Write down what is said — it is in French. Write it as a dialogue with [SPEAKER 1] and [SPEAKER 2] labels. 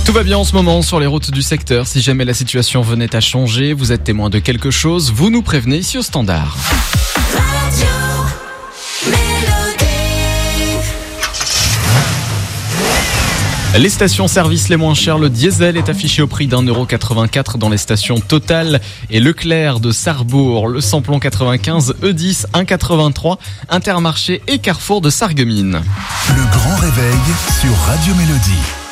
[SPEAKER 1] Tout va bien en ce moment sur les routes du secteur. Si jamais la situation venait à changer, vous êtes témoin de quelque chose, vous nous prévenez ici au Standard. Les stations-service les moins chères, le diesel est affiché au prix d'1,84€ dans les stations Total et Leclerc de Sarrebourg, le samplon 95, E10 1,83€, Intermarché et Carrefour de Sarreguemines.
[SPEAKER 2] Le grand réveil sur Radio Mélodie.